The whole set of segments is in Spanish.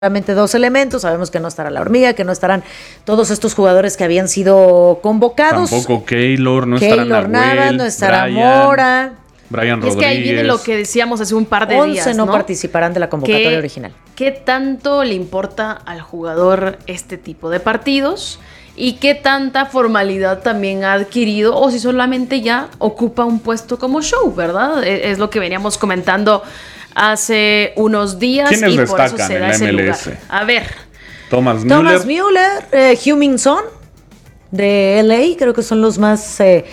solamente 2 elementos. Sabemos que no estará la hormiga, que no estarán todos estos jugadores que habían sido convocados. Tampoco Keylor, no estará Nahuel, Nada, no estará Mora. Brian Rodríguez. Es que ahí viene lo que decíamos hace un par de 11 días, no participarán de la convocatoria original. ¿Qué tanto le importa al jugador este tipo de partidos? ¿Y qué tanta formalidad también ha adquirido? O si solamente ya ocupa un puesto como show, ¿verdad? Es lo que veníamos comentando hace unos días. ¿Quiénes y por eso destacan se da en ese MLS? lugar. A ver. Thomas Müller, Heung-min Son de LA, creo que son los más...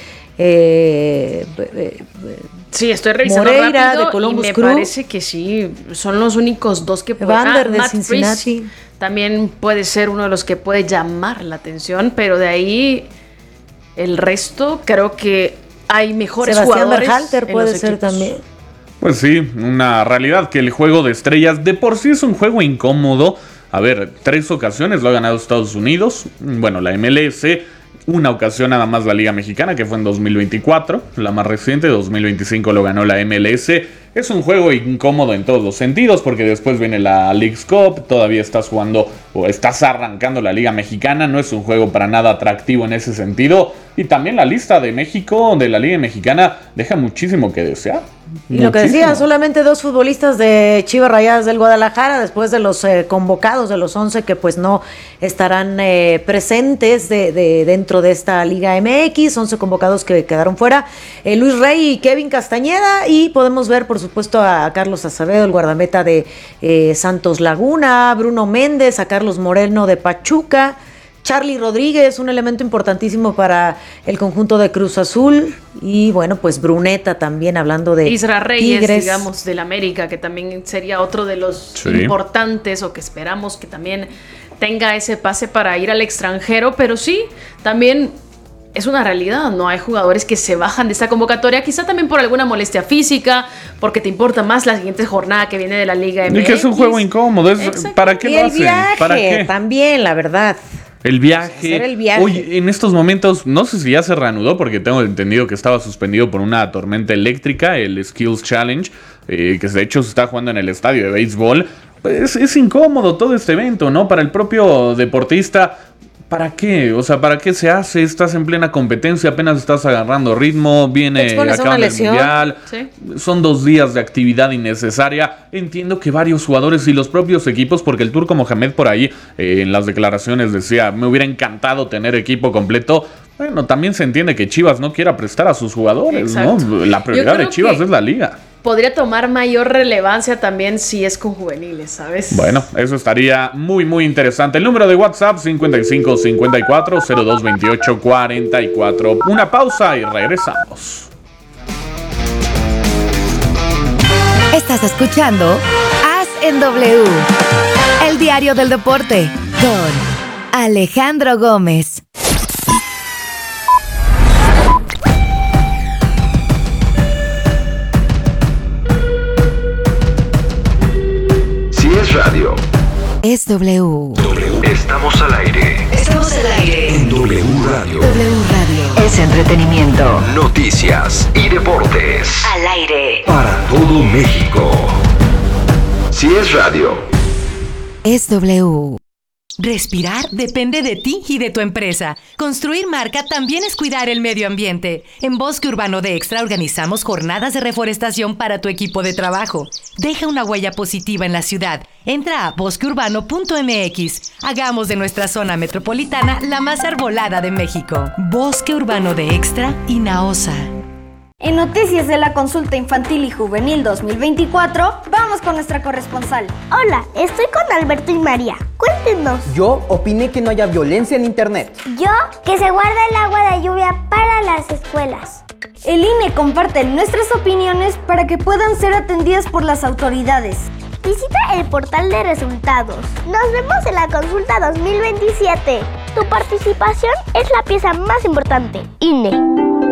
sí, estoy revisando Moreira, rápido de Columbus y me Crew. parece que sí, son los únicos dos que pueden... Vander de Matt Cincinnati. Freese también puede ser uno de los que puede llamar la atención, pero de ahí el resto creo que hay mejores Sebastián jugadores. Berhalter en puede los ser equipos. también. Pues sí, una realidad que el juego de estrellas de por sí es un juego incómodo. A ver, 3 ocasiones lo ha ganado Estados Unidos. Bueno, la MLS, una ocasión nada más la Liga Mexicana, que fue en 2024. La más reciente, 2025, lo ganó la MLS. Es un juego incómodo en todos los sentidos, porque después viene la Leagues Cup, todavía estás jugando o estás arrancando la Liga Mexicana. No es un juego para nada atractivo en ese sentido. Y también la lista de México, de la Liga Mexicana, deja muchísimo que desear. Y lo que decía, solamente 2 futbolistas de Chivas Rayadas del Guadalajara, después de los convocados, de los 11 que pues no estarán presentes dentro de esta Liga MX, 11 convocados que quedaron fuera, Luis Rey y Kevin Castañeda, y podemos ver por supuesto a Carlos Acevedo, el guardameta de Santos Laguna, Bruno Méndez, a Carlos Moreno de Pachuca, Charly Rodríguez, un elemento importantísimo para el conjunto de Cruz Azul. Y bueno, pues Bruneta también, hablando de Isra Reyes, Tigres. digamos, del América, que también sería otro de los importantes, o que esperamos que también tenga ese pase para ir al extranjero. Pero sí, también es una realidad, ¿no? Hay jugadores que se bajan de esta convocatoria, quizá también por alguna molestia física, porque te importa más la siguiente jornada que viene de la Liga MX. Y que es un juego incómodo. ¿Para qué y lo el hacen? viaje ¿Para qué? también, la verdad. El viaje. Hacer el viaje. Oye, en estos momentos, no sé si ya se reanudó, porque tengo entendido que estaba suspendido por una tormenta eléctrica, el Skills Challenge, que de hecho se está jugando en el estadio de béisbol. Pues es incómodo todo este evento, ¿no? Para el propio deportista. ¿Para qué? O sea, ¿para qué se hace? Estás en plena competencia, apenas estás agarrando ritmo, viene acaban el mundial, ¿sí? Son 2 días de actividad innecesaria. Entiendo que varios jugadores y los propios equipos, porque el Turco Mohamed por ahí en las declaraciones decía, me hubiera encantado tener equipo completo. Bueno, también se entiende que Chivas no quiera prestar a sus jugadores, exacto, ¿no? La prioridad de Chivas es la liga. Podría tomar mayor relevancia también si es con juveniles, ¿sabes? Bueno, eso estaría muy, muy interesante. El número de WhatsApp, 55 54 02 28 44. Una pausa y regresamos. Estás escuchando Haz en W, el diario del deporte, con Alejandro Gómez. Radio. Es W. Estamos al aire. Estamos al aire. En W Radio. W Radio. Es entretenimiento. Noticias y deportes. Al aire. Para todo México. Si es radio. Es W. Respirar depende de ti y de tu empresa. Construir marca también es cuidar el medio ambiente. En Bosque Urbano de Extra organizamos jornadas de reforestación para tu equipo de trabajo. Deja una huella positiva en la ciudad. Entra a bosqueurbano.mx. Hagamos de nuestra zona metropolitana la más arbolada de México. Bosque Urbano de Extra y Naosa. En Noticias de la Consulta Infantil y Juvenil 2024, vamos con nuestra corresponsal. Hola, estoy con Alberto y María. Cuéntenos. Yo opiné que no haya violencia en internet. Yo, que se guarde el agua de lluvia para las escuelas. El INE comparte nuestras opiniones para que puedan ser atendidas por las autoridades. Visita el portal de resultados. Nos vemos en la consulta 2027. Tu participación es la pieza más importante. INE.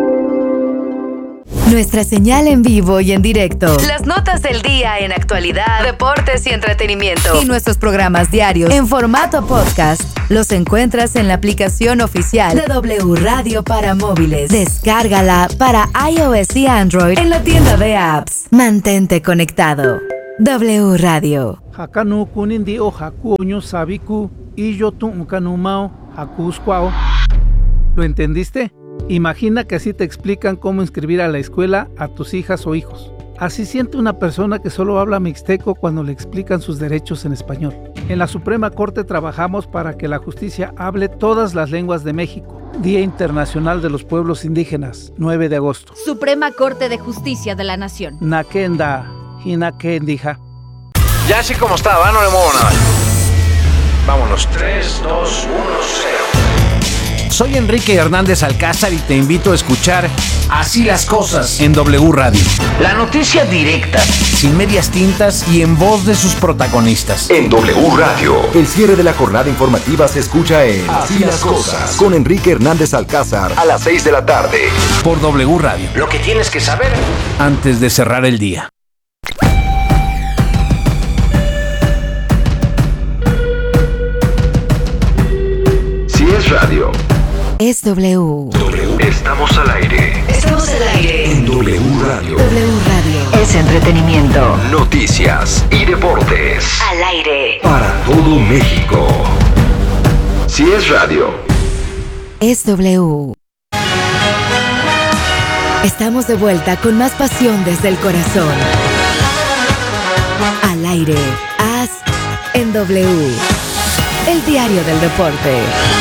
Nuestra señal en vivo y en directo. Las notas del día en actualidad, deportes y entretenimiento. Y nuestros programas diarios en formato podcast los encuentras en la aplicación oficial de W Radio para móviles. Descárgala para iOS y Android en la tienda de apps. Mantente conectado. W Radio. Hakanu kunindio hakuño sabiku y yo tuncanumao hakuscuao. ¿Lo entendiste? Imagina que así te explican cómo inscribir a la escuela a tus hijas o hijos. Así siente una persona que solo habla mixteco cuando le explican sus derechos en español. En la Suprema Corte trabajamos para que la justicia hable todas las lenguas de México. Día Internacional de los Pueblos Indígenas, 9 de agosto. Suprema Corte de Justicia de la Nación. Nakenda, Hinakendija. Ya así como estaba, no le muevo nada. Vámonos. 3, 2, 1, 0. Soy Enrique Hernández Alcázar y te invito a escuchar Así las Cosas en W Radio. La noticia directa, sin medias tintas y en voz de sus protagonistas. En W Radio, el cierre de la jornada informativa se escucha en Así las Cosas con Enrique Hernández Alcázar a las 6 de la tarde. Por W Radio. Lo que tienes que saber antes de cerrar el día. Si es radio, es W. Estamos al aire. Estamos al aire. En W Radio. W Radio. Es entretenimiento. Noticias y deportes. Al aire. Para todo México. Si es radio, es W. Estamos de vuelta con más pasión desde el corazón. Al aire. As en W. El diario del deporte.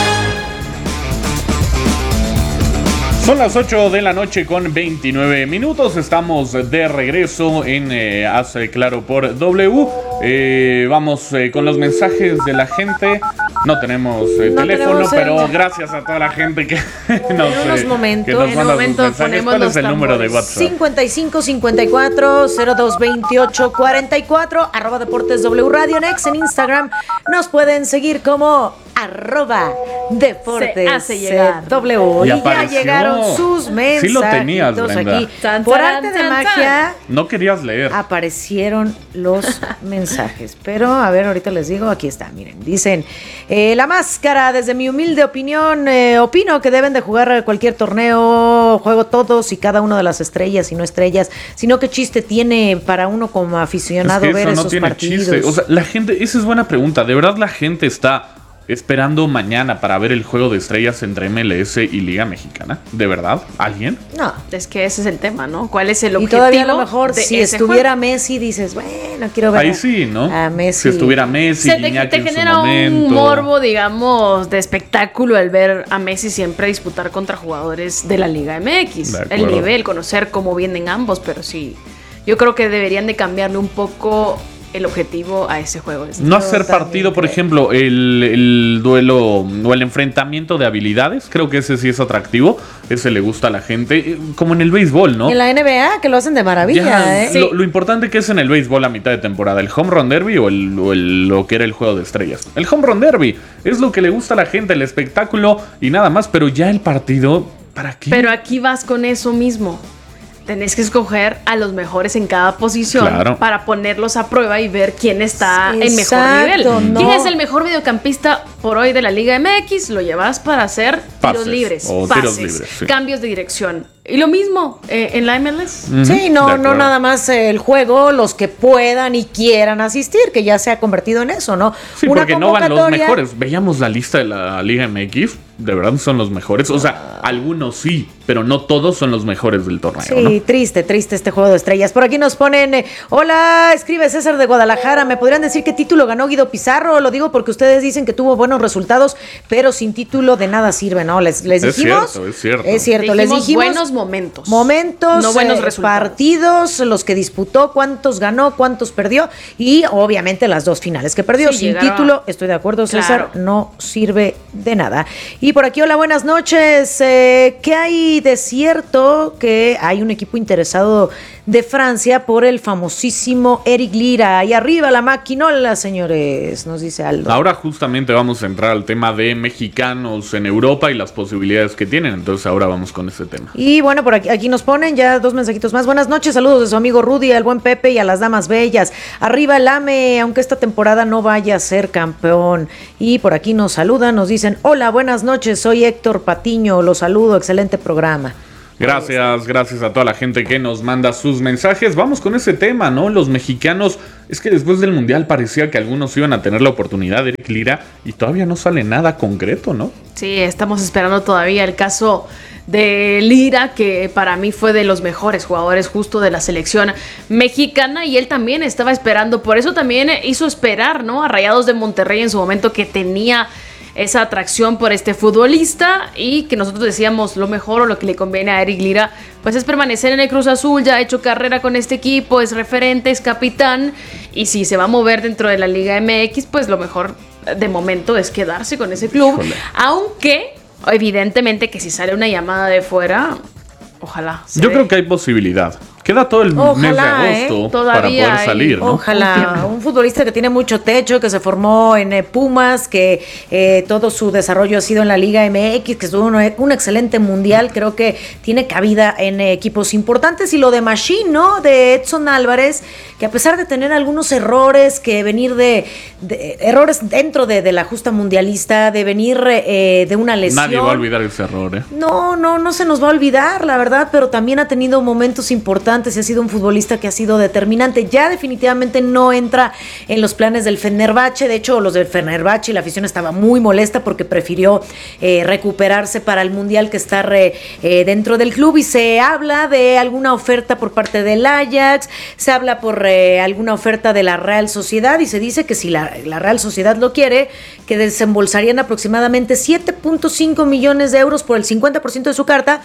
Son las 8 de la noche con 29 minutos. Estamos de regreso en Hace Claro por W. Vamos con los mensajes de la gente. No tenemos teléfono, pero gracias a toda la gente que nos manda sus mensajes. ¿Cuál es el número de WhatsApp? 55 54 02 28 44 @Deportes W Radio. Next en Instagram nos pueden seguir como @Deportes se hace llegar. W. Y ya llegaron sus mensajes. Sí lo tenías, Brenda. Aquí. Por arte de magia. No querías leer. Aparecieron los mensajes. Pero, a ver, ahorita les digo, aquí está, miren. Dicen, La Máscara, desde mi humilde opinión, opino que deben de jugar cualquier torneo, juego todos y cada uno de las estrellas y no estrellas, sino qué chiste tiene para uno como aficionado es que ver eso no esos tiene partidos. Chiste. O sea, la gente, esa es buena pregunta. ¿De verdad la gente está esperando mañana para ver el juego de estrellas entre MLS y Liga Mexicana? ¿De verdad? ¿Alguien? No, es que ese es el tema, ¿no? ¿Cuál es el objetivo? Y todavía a lo mejor si estuviera juego? Messi dices, bueno, quiero ver ahí sí, ¿no? A Messi. Si estuviera Messi, te genera un morbo, digamos, de espectáculo el ver a Messi siempre disputar contra jugadores de la Liga MX. El nivel, conocer cómo vienen ambos, pero sí, yo creo que deberían de cambiarle un poco el objetivo a ese juego. No hacer partido, por ejemplo, el duelo o el enfrentamiento de habilidades. Creo que ese sí es atractivo. Ese le gusta a la gente. Como en el béisbol, ¿no? En la NBA, que lo hacen de maravilla, ya, Sí. Lo importante que es en el béisbol a mitad de temporada. El home run derby o lo que era el juego de estrellas. El home run derby es lo que le gusta a la gente, el espectáculo y nada más. Pero ya el partido, ¿para qué? Pero aquí vas con eso mismo. Tenés que escoger a los mejores en cada posición para ponerlos a prueba y ver quién está en mejor nivel. No. ¿Quién es el mejor mediocampista por hoy de la Liga MX? Lo llevas para hacer tiros libres, pases, cambios de dirección. Y lo mismo en la MLS. Sí, no nada más el juego, los que puedan y quieran asistir, que ya se ha convertido en eso, ¿no? Sí, porque no van los mejores. Veíamos la lista de la Liga MX, de verdad son los mejores. O sea, algunos sí, pero no todos son los mejores del torneo. Sí, ¿no? Triste este juego de estrellas. Por aquí nos ponen, hola, escribe César de Guadalajara, ¿me podrían decir qué título ganó Guido Pizarro? Lo digo porque ustedes dicen que tuvo buenos resultados, pero sin título de nada sirve, ¿no? Les dijimos. Es cierto. Les dijimos buenos momentos, no buenos resultados. Partidos, los que disputó, cuántos ganó, cuántos perdió y obviamente las dos finales que perdió. Sí, sin título, estoy de acuerdo, César, no sirve de nada. Y por aquí, hola, buenas noches. ¿Qué hay de cierto que hay un equipo interesado de Francia por el famosísimo Eric Lira? Y arriba la maquinola, señores, nos dice Aldo. Ahora justamente vamos a entrar al tema de mexicanos en Europa y las posibilidades que tienen. Entonces ahora vamos con ese tema. Y bueno, por aquí nos ponen ya dos mensajitos más. Buenas noches, saludos de su amigo Rudy, al buen Pepe y a las damas bellas. Arriba el AME, aunque esta temporada no vaya a ser campeón. Y por aquí nos saludan, nos dicen, hola, buenas noches, soy Héctor Patiño, los saludo, excelente programa. Gracias a toda la gente que nos manda sus mensajes. Vamos con ese tema, ¿no? Los mexicanos, es que después del Mundial parecía que algunos iban a tener la oportunidad de Eric Lira y todavía no sale nada concreto, ¿no? Sí, estamos esperando todavía el caso de Lira, que para mí fue de los mejores jugadores justo de la selección mexicana, y él también estaba esperando, por eso también hizo esperar, ¿no? A Rayados de Monterrey en su momento, que tenía esa atracción por este futbolista, y que nosotros decíamos lo mejor o lo que le conviene a Eric Lira pues es permanecer en el Cruz Azul. Ya ha hecho carrera con este equipo, es referente, es capitán, y si se va a mover dentro de la Liga MX, pues lo mejor de momento es quedarse con ese club. Híjole. Aunque evidentemente que si sale una llamada de fuera, ojalá. Yo creo que hay posibilidad. Queda todo el mes de agosto para poder salir, ¿no? Ojalá. Un futbolista que tiene mucho techo, que se formó en Pumas, que todo su desarrollo ha sido en la Liga MX, que estuvo un excelente mundial. Creo que tiene cabida en equipos importantes. Y lo de Machín, ¿no? De Edson Álvarez, que a pesar de tener algunos errores, que venir de errores dentro de la justa mundialista, de venir de una lesión. Nadie va a olvidar ese error, ¿eh? No se nos va a olvidar, la verdad, pero también ha tenido momentos importantes. Y ha sido un futbolista que ha sido determinante. Ya definitivamente no entra en los planes del Fenerbahce. De hecho, los del Fenerbahce y la afición estaba muy molesta porque prefirió recuperarse para el Mundial que estar dentro del club. Y se habla de alguna oferta por parte del Ajax, se habla por alguna oferta de la Real Sociedad, y se dice que si la Real Sociedad lo quiere, que desembolsarían aproximadamente 7.5 millones de euros por el 50% de su carta,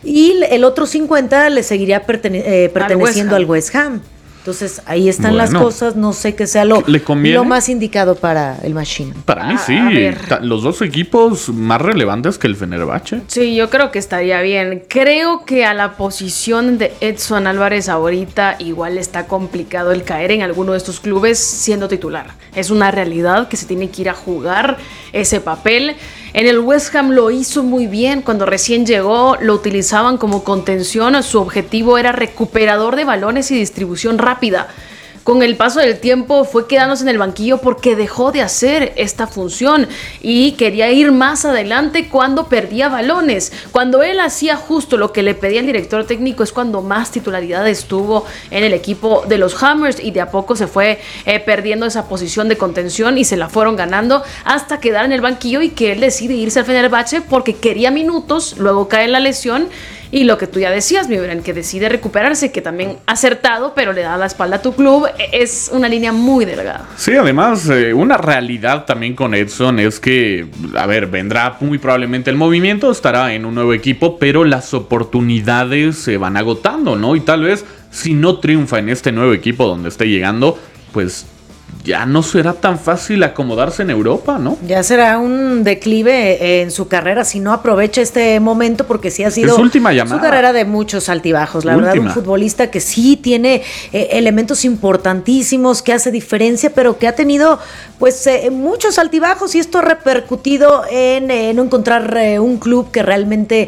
y el otro 50 le seguiría perteneciendo al West Ham. Entonces ahí están las cosas. No sé qué sea lo más indicado para el Machine. Para mí sí, los dos equipos más relevantes que el Fenerbahce. Sí, yo creo que estaría bien. Creo que a la posición de Edson Álvarez ahorita igual está complicado el caer en alguno de estos clubes siendo titular. Es una realidad que se tiene que ir a jugar ese papel. En el West Ham lo hizo muy bien. Cuando recién llegó lo utilizaban como contención. Su objetivo era recuperador de balones y distribución rápida. Con el paso del tiempo fue quedándose en el banquillo porque dejó de hacer esta función y quería ir más adelante cuando perdía balones. Cuando él hacía justo lo que le pedía el director técnico es cuando más titularidades tuvo en el equipo de los Hammers, y de a poco se fue perdiendo esa posición de contención y se la fueron ganando hasta quedar en el banquillo, y que él decide irse al Fenerbahce porque quería minutos. Luego cae la lesión. Y lo que tú ya decías, mi Bren, que decide recuperarse, que también acertado, pero le da la espalda a tu club. Es una línea muy delgada. Sí, además, una realidad también con Edson es que, vendrá muy probablemente el movimiento, estará en un nuevo equipo, pero las oportunidades se van agotando, ¿no? Y tal vez, si no triunfa en este nuevo equipo donde esté llegando, pues ya no será tan fácil acomodarse en Europa, ¿no? Ya será un declive en su carrera si no aprovecha este momento, porque sí ha sido su última llamada. Su carrera de muchos altibajos. La verdad, un futbolista que sí tiene elementos importantísimos, que hace diferencia, pero que ha tenido pues muchos altibajos, y esto ha repercutido en no encontrar un club que realmente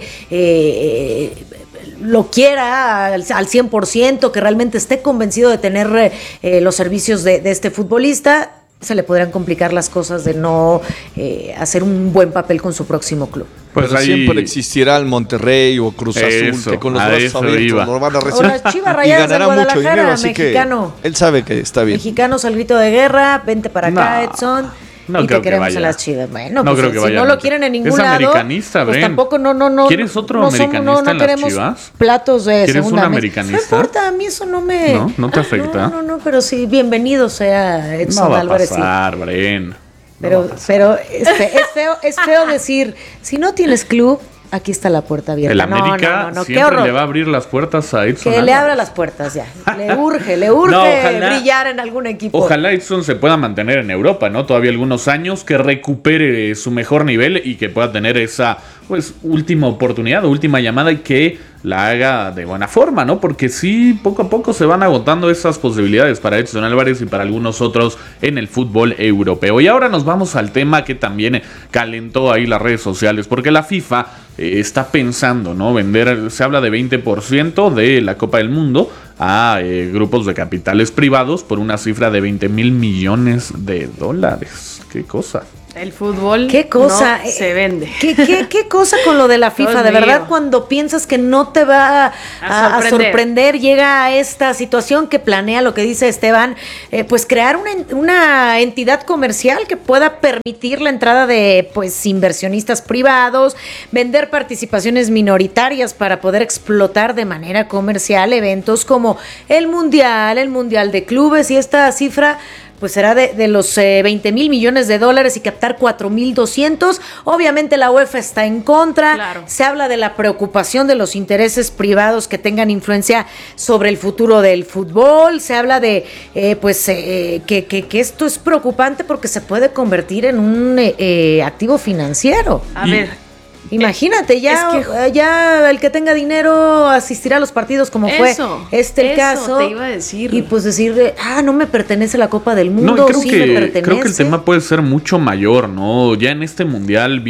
lo quiera al 100%, que realmente esté convencido de tener los servicios de este futbolista. Se le podrían complicar las cosas de no hacer un buen papel con su próximo club. Pues ahí siempre existirá el Monterrey o Cruz Azul, que con los brazos abiertos no van a recibir. Ahora Chivas Rayadas de Guadalajara, mexicano. Él sabe que está bien. Mexicanos al grito de guerra, vente para acá, Edson. No y creo te queremos que vaya. A las Chivas. Bueno, no pues creo que si vaya. no lo quieren en ningún lado, americanista, pues Bren. tampoco no. ¿Quieres otro americanista en las Chivas? Platos de ¿Quieres segunda un mesa. americanista? No importa, a mí eso no me... ¿No te afecta? No, pero sí, bienvenido sea Edson Álvarez. No va a pasar, Bren. Pero es feo decir, si no tienes club, aquí está la puerta abierta. El América siempre le va a abrir las puertas a Edson Álvarez. Le abra las puertas ya. Le urge brillar en algún equipo. Ojalá Edson se pueda mantener en Europa, ¿no? Todavía algunos años, que recupere su mejor nivel y que pueda tener esa última oportunidad, última llamada, y que la haga de buena forma, ¿no? Porque sí, poco a poco se van agotando esas posibilidades para Edson Álvarez y para algunos otros en el fútbol europeo. Y ahora nos vamos al tema que también calentó ahí las redes sociales, porque la FIFA está pensando, ¿no? Vender, se habla de 20% de la Copa del Mundo a grupos de capitales privados por una cifra de $20,000 millones. ¡Qué cosa! El fútbol ¿qué cosa? No se vende. ¿Qué cosa con lo de la FIFA? Dios de mío. verdad, cuando piensas que no te va a sorprender, llega a esta situación que planea lo que dice Esteban, pues crear una entidad comercial que pueda permitir la entrada de pues inversionistas privados, vender participaciones minoritarias para poder explotar de manera comercial eventos como el Mundial de Clubes, y esta cifra pues será de los 20 mil millones de dólares y captar 4.200. Obviamente la UEFA está en contra. Claro. Se habla de la preocupación de los intereses privados que tengan influencia sobre el futuro del fútbol. Se habla de que esto es preocupante porque se puede convertir en un activo financiero. A ver. Imagínate, ya el que tenga dinero asistirá a los partidos como fue el caso. Te iba a decir. Y pues decir, no me pertenece la Copa del Mundo, no, sí me pertenece. Creo que el tema puede ser mucho mayor, ¿no? Ya en este mundial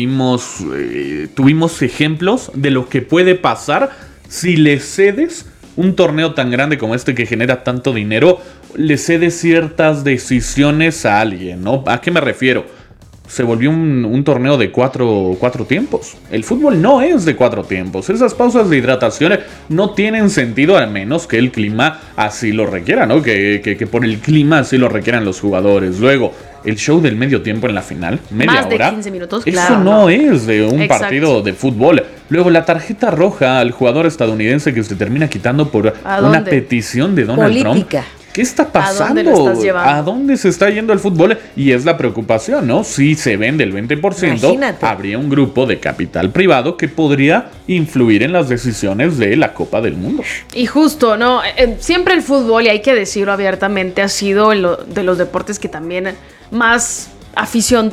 tuvimos ejemplos de lo que puede pasar si le cedes un torneo tan grande como este que genera tanto dinero, le cedes ciertas decisiones a alguien, ¿no? ¿A qué me refiero? Se volvió un torneo de cuatro tiempos. El fútbol no es de 4 tiempos. Esas pausas de hidratación no tienen sentido, al menos que el clima así lo requiera, ¿no? Que por el clima así lo requieran los jugadores. Luego, el show del medio tiempo en la final, media más hora. De 15 minutos, eso claro, no es de un partido de fútbol. Luego, la tarjeta roja al jugador estadounidense que se termina quitando por una petición de Donald Trump. ¿Qué está pasando? ¿A dónde se está yendo el fútbol? Y es la preocupación, ¿no? Si se vende el 20%, imagínate, habría un grupo de capital privado que podría influir en las decisiones de la Copa del Mundo. Y justo, ¿no? Siempre el fútbol, y hay que decirlo abiertamente, ha sido de los deportes que también más afición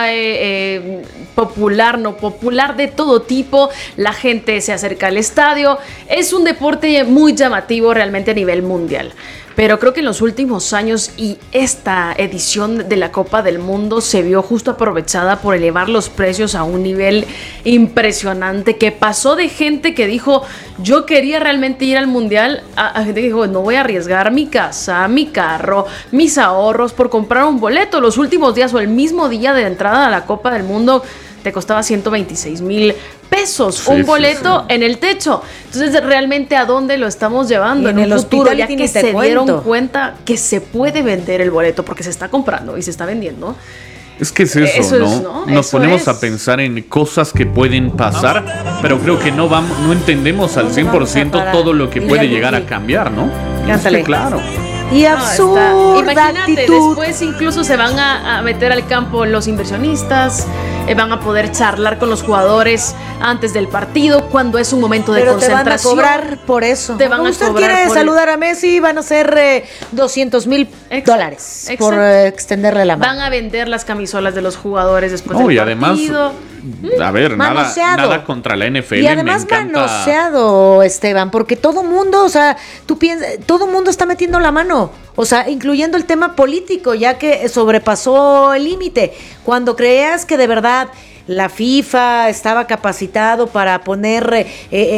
trae, popular, no popular, de todo tipo. La gente se acerca al estadio. Es un deporte muy llamativo realmente a nivel mundial. Pero creo que en los últimos años y esta edición de la Copa del Mundo se vio justo aprovechada por elevar los precios a un nivel impresionante, que pasó de gente que dijo yo quería realmente ir al Mundial a gente que dijo no voy a arriesgar mi casa, mi carro, mis ahorros por comprar un boleto. Los últimos días o el mismo día de entrada a la Copa del Mundo te costaba 126,000 pesos un boleto en el techo. Entonces, realmente, ¿a dónde lo estamos llevando? En el futuro, ya que se dieron cuenta que se puede vender el boleto porque se está comprando y se está vendiendo. Es que es eso, ¿no? Nos ponemos a pensar en cosas que pueden pasar, pero creo que no entendemos al 100% todo lo que puede llegar a cambiar, ¿no? Cántale. Claro. Y absurda Imagínate, actitud. después incluso se van a meter al campo los inversionistas, van a poder charlar con los jugadores antes del partido, cuando es un momento de concentración. Te van a cobrar por eso. Usted quiere saludar a Messi, van a ser $200,000 por extenderle la mano. Van a vender las camisolas de los jugadores después del partido. A ver, nada contra la NFL. Y además manoseado, Esteban, porque todo mundo, o sea, tú piensas, todo mundo está metiendo la mano, o sea, incluyendo el tema político, ya que sobrepasó el límite. Cuando creías que de verdad la FIFA estaba capacitado para poner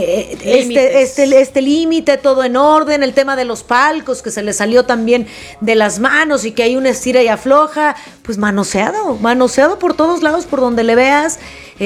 este límite, todo en orden, el tema de los palcos que se le salió también de las manos y que hay una estira y afloja, pues manoseado por todos lados, por donde le veas.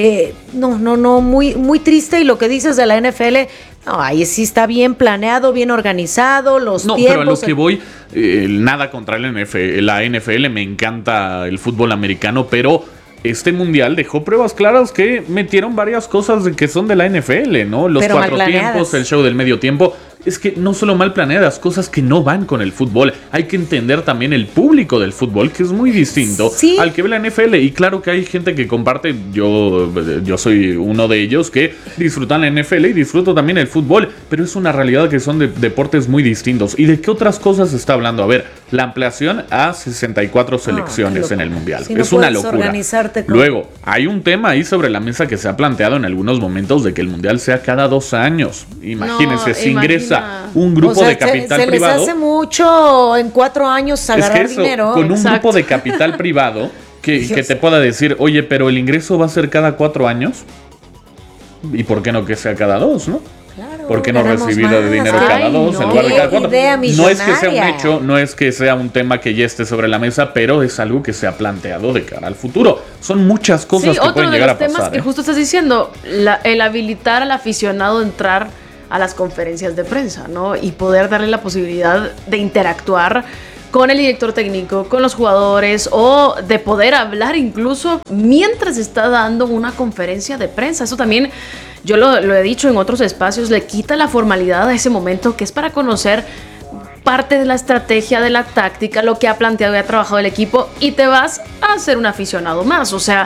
Muy triste. Y lo que dices de la NFL, ahí sí está bien planeado, bien organizado, los tiempos. Pero a lo que voy, nada contra la NFL, me encanta el fútbol americano, pero este mundial dejó pruebas claras que metieron varias cosas que son de la NFL, ¿no? Los 4 tiempos, el show del medio tiempo. Es que no solo mal planeadas, cosas que no van con el fútbol. Hay que entender también el público del fútbol, que es muy distinto al que ve la NFL. Y claro que hay gente que comparte, yo soy uno de ellos, que disfrutan la NFL y disfruto también el fútbol. Pero es una realidad que son deportes muy distintos. ¿Y de qué otras cosas se está hablando? A ver, la ampliación a 64 selecciones en el Mundial. Si no es una locura. Con... Luego, hay un tema ahí sobre la mesa que se ha planteado en algunos momentos de que el Mundial sea cada 2 años. Imagínense, si ingresa un grupo de capital privado. Se les hace mucho en 4 años agarrar dinero. Con un grupo de capital privado que te pueda decir, oye, pero el ingreso va a ser cada 4 años. ¿Y por qué no que sea cada 2, no? Claro. ¿por qué no recibir de dinero cada dos en lugar de cada cuatro? No es que sea un hecho, no es que sea un tema que ya esté sobre la mesa, pero es algo que se ha planteado de cara al futuro. Son muchas cosas que pueden llegar a pasar. Otro de los temas que justo estás diciendo, el habilitar al aficionado a entrar a las conferencias de prensa, ¿no? Y poder darle la posibilidad de interactuar con el director técnico, con los jugadores, o de poder hablar incluso mientras está dando una conferencia de prensa. Eso también, yo lo he dicho en otros espacios, le quita la formalidad a ese momento que es para conocer parte de la estrategia, de la táctica, lo que ha planteado y ha trabajado el equipo, y te vas a ser un aficionado más. O sea,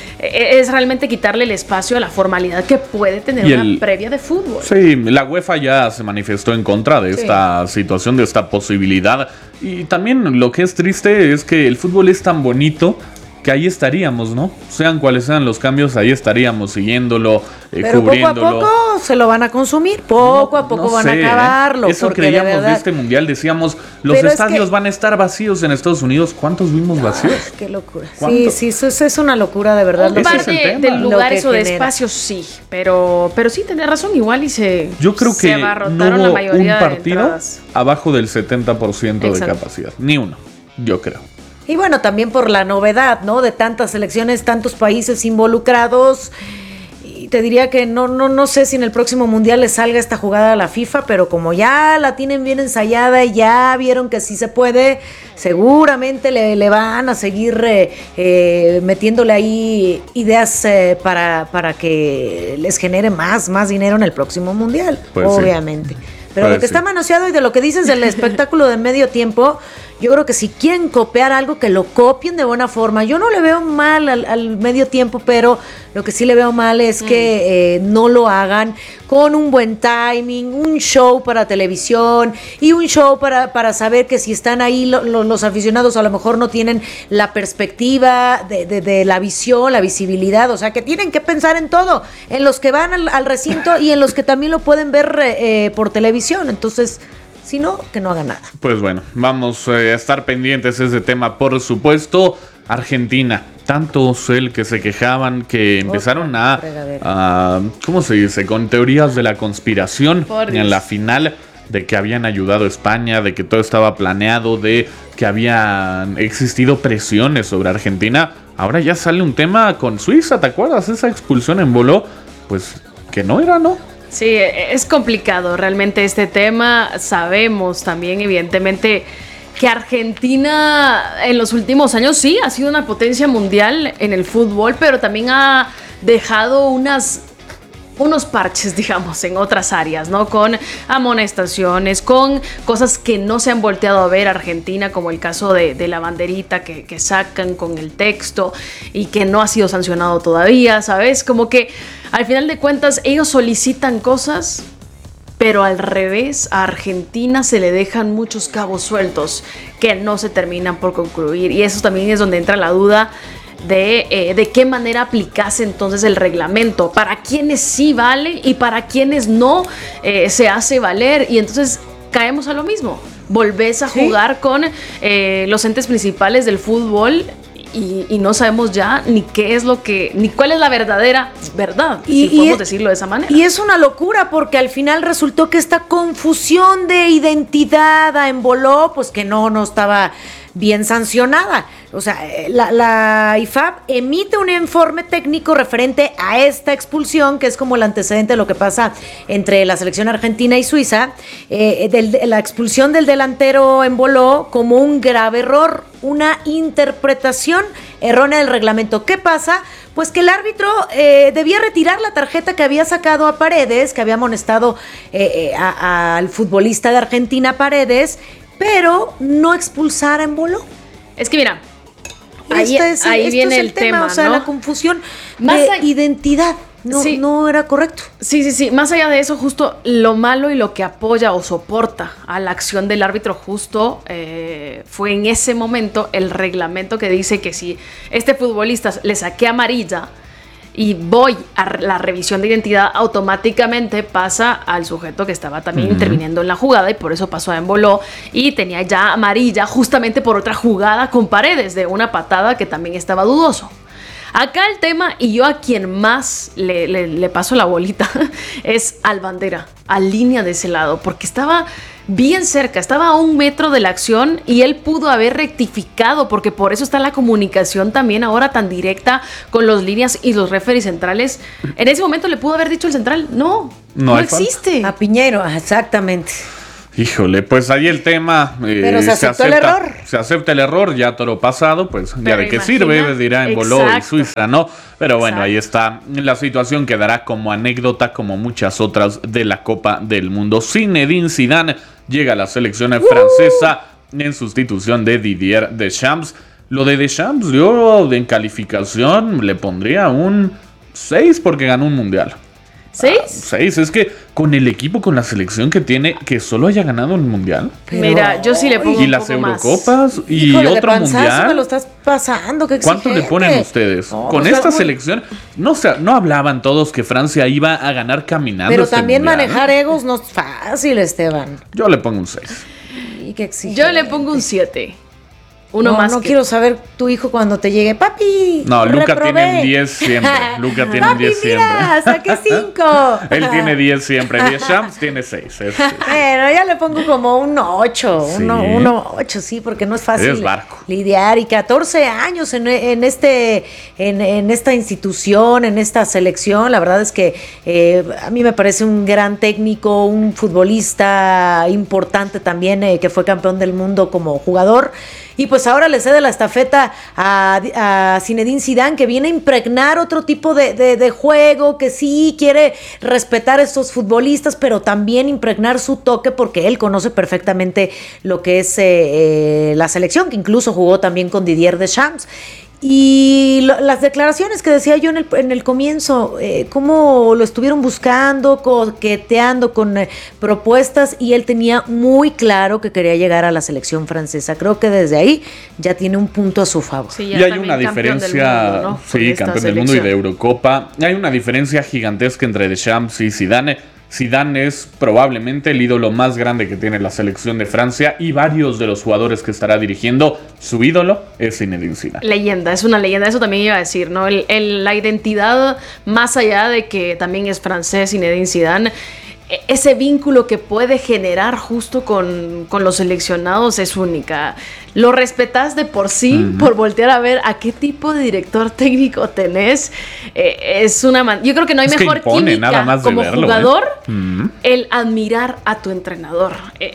es realmente quitarle el espacio a la formalidad que puede tener una previa de fútbol. Sí, la UEFA ya se manifestó en contra de esta situación, de esta posibilidad. Y también lo que es triste es que el fútbol es tan bonito que ahí estaríamos, ¿no? Sean cuales sean los cambios, ahí estaríamos siguiéndolo, pero cubriéndolo. Poco a poco se lo van a consumir, poco a poco van a acabarlo. Eso creíamos de este mundial, decíamos, los estadios van a estar vacíos en Estados Unidos. ¿Cuántos vimos vacíos? Qué locura. Sí, eso es una locura, de verdad. Un par de lugares o de espacios, sí, pero sí, tenés razón, igual yo creo que no hubo un partido abajo del 70% de capacidad, ni uno, yo creo. Y bueno, también por la novedad, ¿no? De tantas selecciones, tantos países involucrados. Y te diría que no sé si en el próximo mundial le salga esta jugada a la FIFA, pero como ya la tienen bien ensayada y ya vieron que sí se puede, seguramente le van a seguir metiéndole ahí ideas para que les genere más dinero en el próximo mundial, pues obviamente. Sí. Pero lo que está manoseado y de lo que dices del espectáculo de medio tiempo, yo creo que si quieren copiar algo, que lo copien de buena forma. Yo no le veo mal al medio tiempo, pero lo que sí le veo mal es que no lo hagan con un buen timing, un show para televisión y un show para saber que si están ahí los aficionados a lo mejor no tienen la perspectiva de la visión, la visibilidad, o sea que tienen que pensar en todo, en los que van al recinto y en los que también lo pueden ver por televisión. Entonces, si no, que no haga nada. Pues bueno, vamos a estar pendientes de ese tema, por supuesto. Argentina, tantos que se quejaban, que empezaron a ¿cómo se dice? Con teorías de la conspiración en la final, de que habían ayudado a España, de que todo estaba planeado, de que habían existido presiones sobre Argentina. Ahora ya sale un tema con Suiza, ¿te acuerdas? Esa expulsión en Boló, pues que no era, ¿no? Sí, es complicado realmente este tema. Sabemos también, evidentemente, que Argentina en los últimos años sí ha sido una potencia mundial en el fútbol, pero también ha dejado unos parches, digamos, en otras áreas, ¿no? Con amonestaciones, con cosas que no se han volteado a ver Argentina, como el caso de la banderita que sacan con el texto y que no ha sido sancionado todavía, ¿sabes? Como que al final de cuentas ellos solicitan cosas, pero al revés, a Argentina se le dejan muchos cabos sueltos que no se terminan por concluir, y eso también es donde entra la duda de qué manera aplicase entonces el reglamento, para quienes sí vale y para quienes no se hace valer, y entonces caemos a lo mismo, volvés a jugar con los entes principales del fútbol y no sabemos ya ni qué es ni cuál es la verdadera verdad, si podemos decirlo de esa manera. Y es una locura porque al final resultó que esta confusión de identidad emboló, pues que no estaba bien sancionada. O sea, la IFAB emite un informe técnico referente a esta expulsión, que es como el antecedente de lo que pasa entre la selección argentina y Suiza, la expulsión del delantero Emboló como un grave error, una interpretación errónea del reglamento. ¿Qué pasa? Pues que el árbitro debía retirar la tarjeta que había sacado a Paredes, que había amonestado al futbolista de Argentina Paredes, pero no expulsar a Emboló. Es que mira, ahí viene el tema, o sea, ¿no? La confusión de identidad. No era correcto. Sí. Más allá de eso, justo lo malo y lo que apoya o soporta a la acción del árbitro justo fue en ese momento el reglamento que dice que si este futbolista le saqué amarilla y voy a la revisión de identidad, automáticamente pasa al sujeto que estaba también interviniendo en la jugada, y por eso pasó a Emboló y tenía ya amarilla justamente por otra jugada con Paredes de una patada que también estaba dudoso. Acá el tema, y yo a quien más le paso la bolita, es al Bandera, a línea de ese lado, porque estaba bien cerca, estaba a 1 metro de la acción y él pudo haber rectificado, porque por eso está la comunicación también ahora tan directa con los líneas y los referees centrales. En ese momento le pudo haber dicho el central, no existe. A Piñeiro, exactamente. Híjole, pues ahí el tema. Pero se aceptó el error. Se acepta el error, ya toro pasado, pues ya de qué sirve, dirá en Boló y Suiza, ¿no? Pero bueno, ahí está. La situación quedará como anécdota, como muchas otras de la Copa del Mundo. Zinedine Zidane llega a la selección francesa en sustitución de Didier Deschamps. Lo de Deschamps, yo en calificación le pondría un 6 porque ganó un mundial. ¿6? 6, es que con el equipo, con la selección que tiene, que solo haya ganado un mundial. Pero, mira, yo sí le pongo y las Eurocopas más. Y híjole, otro mundial. Me lo estás pasando, qué exigente. ¿Cuánto le ponen ustedes? No, con esta selección, no hablaban todos que Francia iba a ganar caminando. Pero también mundial. Manejar egos no es fácil, Esteban. Yo le pongo un 6. Y qué exigente. Yo le pongo un 7. Uno más. No quiero saber tu hijo cuando te llegue. Papi, no, Luca tiene un 10 siempre. Luca tiene un 10 siempre. Mira, saqué 5. Él tiene 10 siempre. Deschamps tiene 6. Bueno, ya le pongo como un 8. Sí. Un 8, sí, porque no es fácil lidiar. Y 14 años en esta institución, en esta selección. La verdad es que a mí me parece un gran técnico, un futbolista importante también, que fue campeón del mundo como jugador. Y pues ahora le cede la estafeta a Zinedine Zidane, que viene a impregnar otro tipo de juego, que sí quiere respetar a estos futbolistas, pero también impregnar su toque, porque él conoce perfectamente lo que es la selección, que incluso jugó también con Didier Deschamps. Y las declaraciones que decía yo en el comienzo, cómo lo estuvieron buscando, coqueteando con propuestas, y él tenía muy claro que quería llegar a la selección francesa. Creo que desde ahí ya tiene un punto a su favor. Sí, y hay una diferencia, mundo, ¿no? Sí, campeón del mundo y de Eurocopa. Hay una diferencia gigantesca entre Deschamps y Zidane. Zidane es probablemente el ídolo más grande que tiene la selección de Francia, y varios de los jugadores que estará dirigiendo, su ídolo es Zinedine Zidane. Leyenda, es una leyenda, eso también iba a decir, ¿no? La identidad, más allá de que también es francés, Zinedine Zidane, ese vínculo que puede generar justo con los seleccionados es única. Lo respetas de por sí, por voltear a ver a qué tipo de director técnico tenés. Yo creo que no hay mejor química nada más como verlo, jugador, el admirar a tu entrenador.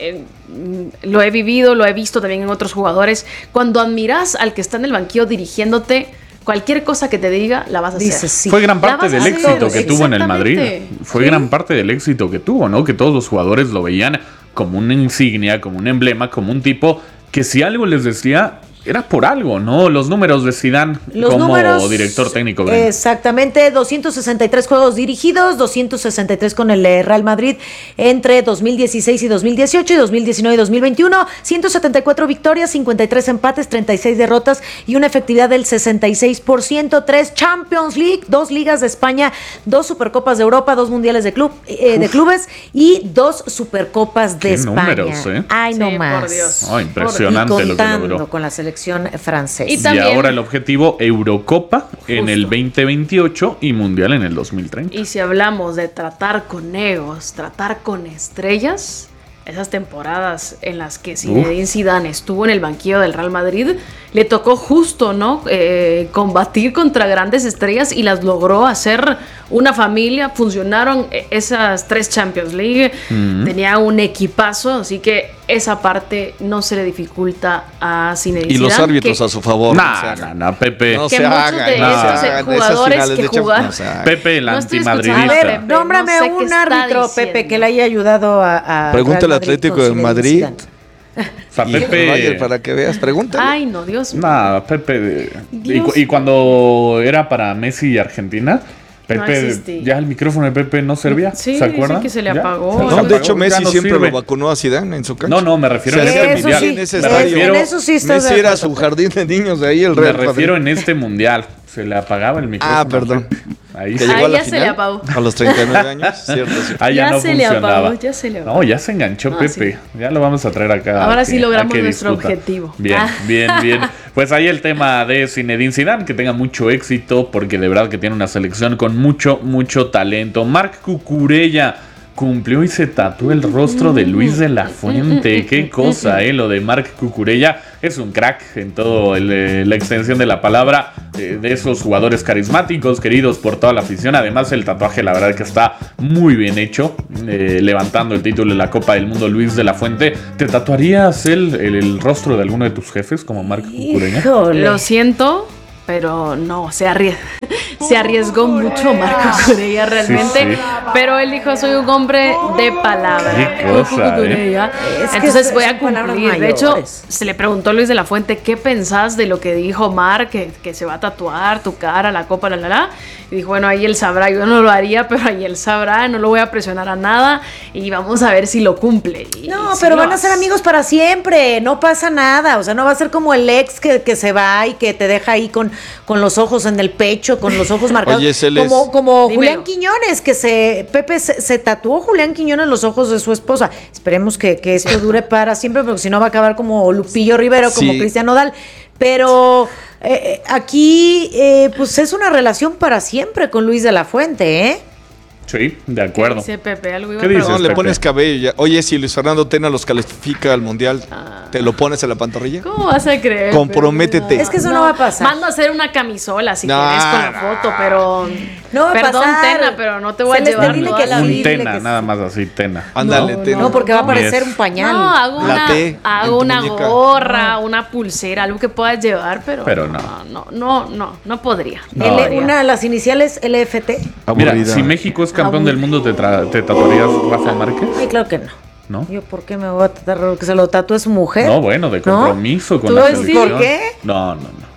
Lo he vivido, lo he visto también en otros jugadores. Cuando admiras al que está en el banquillo dirigiéndote, cualquier cosa que te diga, la vas a hacer. Sí. Fue gran parte del éxito que tuvo en el Madrid. Fue gran parte del éxito que tuvo, ¿no? Que todos los jugadores lo veían como una insignia, como un emblema, como un tipo que si algo les decía, era por algo, ¿no? Los números de Zidane como director técnico. Exactamente, 263 juegos dirigidos, 263 con el Real Madrid entre 2016 y 2018 y 2019 y 2021, 174 victorias, 53 empates, 36 derrotas y una efectividad del 66%, 3 Champions League, 2 Ligas de España, 2 Supercopas de Europa, 2 Mundiales de clubes y 2 Supercopas de España. Números, Ay, no más. Por Dios. Oh, impresionante lo que logró. Con la selección francesa. Y ahora el objetivo, Eurocopa en el 2028 y Mundial en el 2030. Y si hablamos de tratar con egos, tratar con estrellas, esas temporadas en las que Zinedine Zidane estuvo en el banquillo del Real Madrid, le tocó justo, ¿no? Combatir contra grandes estrellas y las logró hacer una familia. Funcionaron esas 3 Champions League, tenía un equipazo, así que esa parte no se le dificulta a Zinedine Zidane. Y los árbitros a su favor. No, Pepe. No que se muchos hagan, de esos jugadores que jugaron. Pepe, el antimadridista. A ver, nómbrame un árbitro, Pepe, que le haya ayudado a Pregúntale al Atlético de Madrid. O sea, Pepe, para que veas, pregúntale. Ay, no, Dios mío. No, Pepe. Y cuando era para Messi y Argentina, Pepe, ya el micrófono de Pepe no servía. Sí, ¿se acuerdan? Sí, que se le apagó. No, de hecho, Messi siempre lo vacunó a Zidane en su cancha. No, me refiero en este mundial. En ese estadio. Messi era su jardín de niños de ahí, el Real Madrid. Me refiero en este mundial. Se le apagaba el micrófono. Perdón. Ahí que llegó a la ya final, se le apagó. A los 39 años, cierto. Sí. Ya no funcionaba. Ya se le apagó. No, ya se enganchó Pepe. Sí. Ya lo vamos a traer acá. Ahora sí logramos nuestro objetivo. Bien. Pues Pues ahí el tema de Zinedine Zidane, que tenga mucho éxito, porque de verdad que tiene una selección con mucho talento. Marc Cucurella cumplió y se tatuó el rostro de Luis de la Fuente. Qué cosa, lo de Marc Cucurella. Es un crack en toda la extensión de la palabra, de esos jugadores carismáticos, queridos por toda la afición. Además, el tatuaje, la verdad que está muy bien hecho, levantando el título de la Copa del Mundo. Luis de la Fuente, ¿te tatuarías el rostro de alguno de tus jefes como Marc Cucurella? Lo siento, pero no, se arriesgó mucho Marc Cucurella realmente, sí. Pero él dijo, soy un hombre de palabra. Qué cosa, Entonces voy a cumplir. De hecho, se le preguntó a Luis de la Fuente, ¿qué pensás de lo que dijo Marc, que se va a tatuar tu cara, la copa, Y dijo, bueno, ahí él sabrá, yo no lo haría, pero ahí él sabrá, no lo voy a presionar a nada y vamos a ver si lo cumple. No, pero van a ser amigos para siempre, no pasa nada, o sea, no va a ser como el ex que se va y que te deja ahí con los ojos en el pecho, con los ojos marcados. Oye, como Julián Quiñones, que Pepe se tatuó Julián Quiñones los ojos de su esposa. Esperemos que esto dure para siempre, porque si no va a acabar como Lupillo Rivero, como Cristian Nodal. Pero aquí, pues es una relación para siempre con Luis de la Fuente, ¿eh? Sí, de acuerdo. ¿Qué dice Pepe? ¿Algo iba ¿Qué dices, Pepe? Le pones cabello ya. Oye, si Luis Fernando Tena los califica al Mundial, ¿te lo pones en la pantorrilla? ¿Cómo vas a creer? Comprométete. Es que eso no va a pasar. Mando a hacer una camisola si quieres con la foto, pero... No va a Perdón, pasar. Tena, pero no te voy a llevar un Tena, nada más así, Tena. Ándale, Tena. No, porque va a parecer un pañal. No, hago una gorra, una pulsera, algo que puedas llevar, pero no podría. Las iniciales LFT. Mira, si México es campeón del mundo, ¿te tatuarías Rafa Márquez? Sí, claro que no. ¿No? ¿Yo por qué me voy a tatuar? ¿Que se lo tatúe su mujer? No, bueno, de compromiso con la selección. ¿Por qué? No.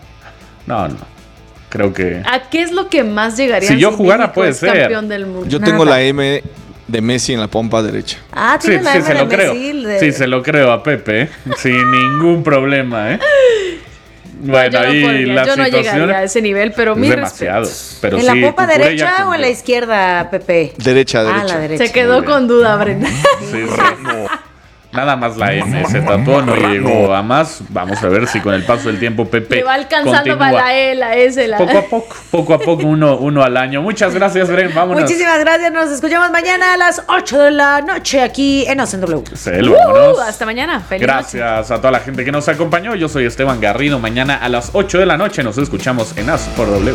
Creo que... ¿A qué es lo que más llegaría si yo jugara puede ser campeón del mundo? Yo tengo la M de Messi en la pompa derecha. Ah, tiene la M se de lo creo. Messi. Sí, se lo creo a Pepe, sin ningún problema, Bueno, ahí la yo no situación llegaría a ese nivel, pero es demasiado. Pero ¿En la pompa derecha o en la izquierda, Pepe? Derecha. La derecha. Se quedó con duda, Brenda. Sí. Nada más la M se tatuó, no llegó a más. Vamos a ver si con el paso del tiempo Pepe le va alcanzando para la E, la S, la Poco a poco, uno al año. Muchas gracias, Bren, vámonos. Muchísimas gracias, nos escuchamos mañana a las 8 de la noche aquí en Hacen W. Vámonos. Hasta mañana, feliz Gracias noche. a toda la gente que nos acompañó. Yo soy Esteban Garrido. Mañana a las 8 de la noche nos escuchamos en As por W.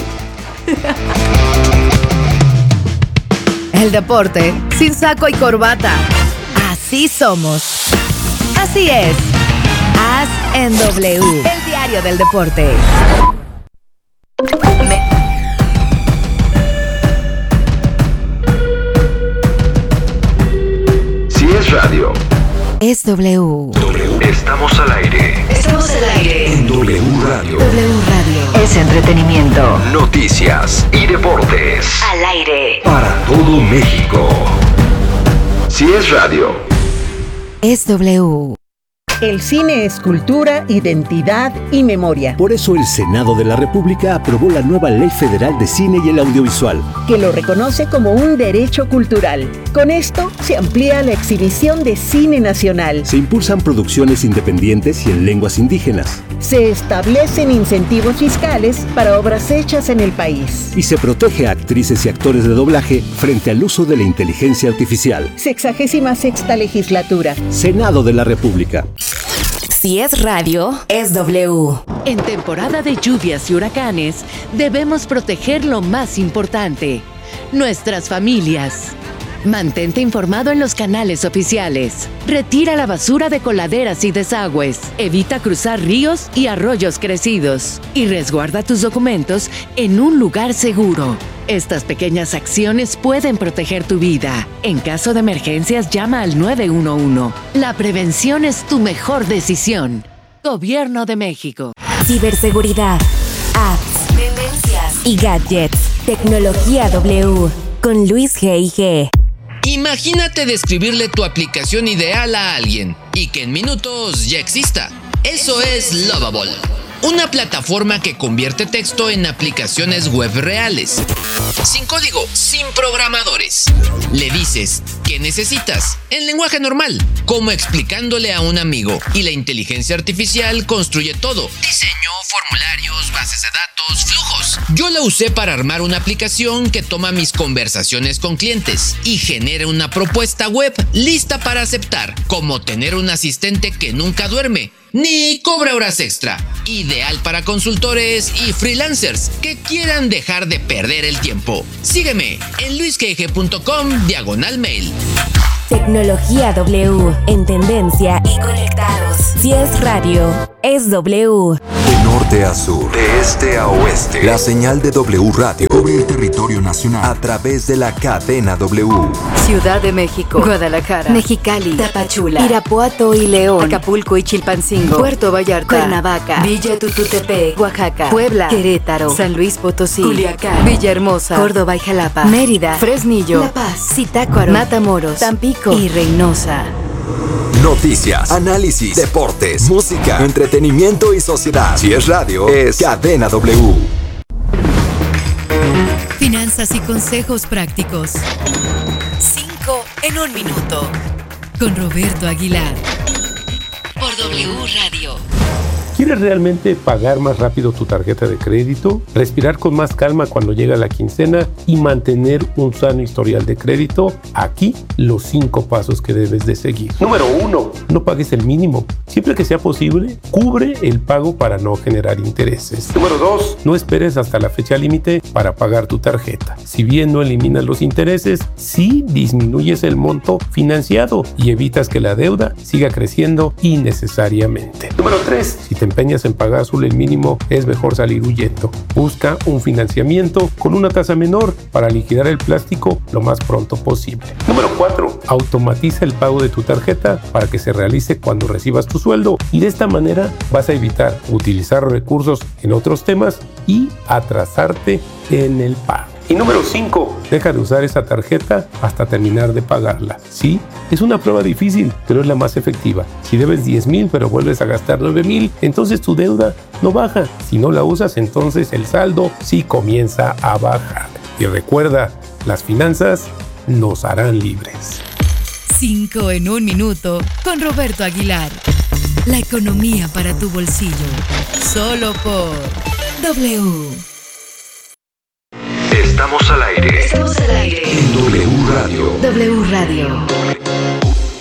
El deporte sin saco y corbata. Así somos. Así es. As en W. El diario del deporte. Si es radio, es W. Estamos al aire. Estamos al aire. En W Radio. W Radio. Es entretenimiento. Noticias y deportes. Al aire. Para todo México. Si es radio, es W. El cine es cultura, identidad y memoria. Por eso el Senado de la República aprobó la nueva Ley Federal de Cine y el Audiovisual, que lo reconoce como un derecho cultural. Con esto se amplía la exhibición de cine nacional. Se impulsan producciones independientes y en lenguas indígenas. Se establecen incentivos fiscales para obras hechas en el país. Y se protege a actrices y actores de doblaje frente al uso de la inteligencia artificial. 66ª legislatura. Senado de la República. Si es radio, es W. En temporada de lluvias y huracanes, debemos proteger lo más importante, nuestras familias. Mantente informado en los canales oficiales. Retira la basura de coladeras y desagües. Evita cruzar ríos y arroyos crecidos. Y resguarda tus documentos en un lugar seguro. Estas pequeñas acciones pueden proteger tu vida. En caso de emergencias, llama al 911. La prevención es tu mejor decisión. Gobierno de México. Ciberseguridad, apps, tendencias y gadgets. Tecnología W. Con Luis G.I.G. Imagínate describirle tu aplicación ideal a alguien y que en minutos ya exista. Eso es Lovable. una plataforma que convierte texto en aplicaciones web reales. Sin código, sin programadores. Le dices, ¿qué necesitas? En lenguaje normal, como explicándole a un amigo. Y la inteligencia artificial construye todo. Diseño, formularios, bases de datos, flujos. Yo la usé para armar una aplicación que toma mis conversaciones con clientes y genera una propuesta web lista para aceptar, como tener un asistente que nunca duerme ni cobra horas extra. Ideal para consultores y freelancers que quieran dejar de perder el tiempo. Sígueme en luisgege.com/mail. Tecnología W, en tendencia y conectados. Si es radio, es W. De norte a sur, de este a oeste, la señal de W Radio cubre el territorio nacional a través de la cadena W. Ciudad de México, Guadalajara, Mexicali, Tapachula, Irapuato y León, Acapulco y Chilpancingo, Puerto Vallarta, Cuernavaca, Villa Tututepec, Oaxaca, Puebla, Querétaro, San Luis Potosí, Culiacán, Villahermosa, Córdoba y Jalapa, Mérida, Fresnillo, La Paz, Zitácuaro, Matamoros, Tampico y Reynosa. Noticias, análisis, deportes, música, entretenimiento y sociedad. Si es radio, es Cadena W. Finanzas y consejos prácticos. 5 en 1 minuto. Con Roberto Aguilar. Por W Radio. ¿Quieres realmente pagar más rápido tu tarjeta de crédito? Respirar con más calma cuando llega la quincena y mantener un sano historial de crédito. Aquí los 5 pasos que debes de seguir. Número 1. No pagues el mínimo. Siempre que sea posible, cubre el pago para no generar intereses. Número 2. No esperes hasta la fecha límite para pagar tu tarjeta. Si bien no eliminas los intereses, sí disminuyes el monto financiado y evitas que la deuda siga creciendo innecesariamente. Número 3. Si te empeñas en pagar solo el mínimo, es mejor salir huyendo. Busca un financiamiento con una tasa menor para liquidar el plástico lo más pronto posible. Número 4. Automatiza el pago de tu tarjeta para que se realice cuando recibas tu sueldo y de esta manera vas a evitar utilizar recursos en otros temas y atrasarte en el pago. Y número 5, deja de usar esa tarjeta hasta terminar de pagarla. Sí, es una prueba difícil, pero es la más efectiva. Si debes 10,000 pero vuelves a gastar 9,000, entonces tu deuda no baja. Si no la usas, entonces el saldo sí comienza a bajar. Y recuerda, las finanzas nos harán libres. 5 en 1 minuto con Roberto Aguilar. La economía para tu bolsillo. Solo por W. Estamos al aire. Estamos al aire. En W Radio. W Radio.